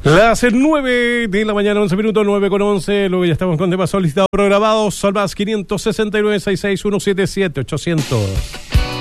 Las 9 de la mañana, 11 minutos, 9:11. Luego ya estamos con temas solicitados programados. Son más 569-66177-800.